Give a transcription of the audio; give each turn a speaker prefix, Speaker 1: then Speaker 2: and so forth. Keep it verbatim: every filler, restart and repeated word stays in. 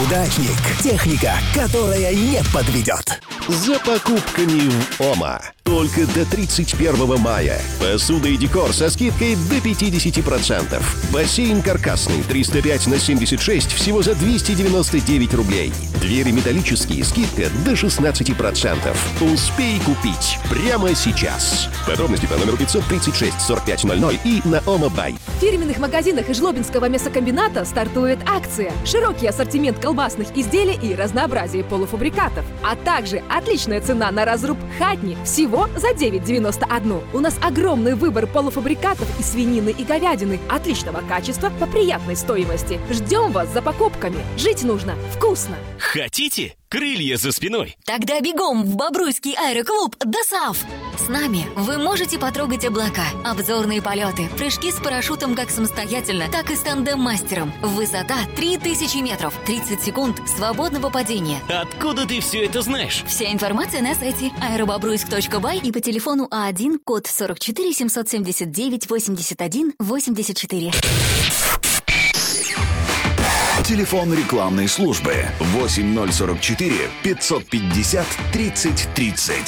Speaker 1: Удачник – техника, которая не подведет.
Speaker 2: За покупками в ОМА. Только до тридцать первого мая. Посуда и декор со скидкой до пятьдесят процентов. Бассейн каркасный триста пять на семьдесят шесть всего за двести девяносто девять рублей. Двери металлические, скидка до шестнадцать процентов. Успей купить прямо сейчас. Подробности по номеру пятьсот тридцать шесть сорок пять ноль ноль и на ОМА.бай.
Speaker 3: В фирменных магазинах Жлобинского мясокомбината стартует акция. Широкий ассортимент колбасных изделий и разнообразие полуфабрикатов. А также отличная цена на разруб хатни всего за девять девяносто один. У нас огромный выбор полуфабрикатов и свинины, и говядины отличного качества по приятной стоимости. Ждем вас за покупками. Жить нужно вкусно.
Speaker 4: Хотите? Крылья за спиной.
Speaker 5: Тогда бегом в Бобруйский аэроклуб ДОСААФ. С нами вы можете потрогать облака, обзорные полеты, прыжки с парашютом как самостоятельно, так и с тандем-мастером. Высота три тысячи метров, тридцать секунд свободного падения.
Speaker 4: Откуда ты все это знаешь?
Speaker 5: Вся информация на сайте аэробобруйск точка бай и по телефону А один, код сорок четыре семьсот семьдесят девять восемьдесят один восемьдесят четыре.
Speaker 6: Телефон рекламной службы восемь ноль сорок четыре пятьсот пятьдесят тридцать тридцать.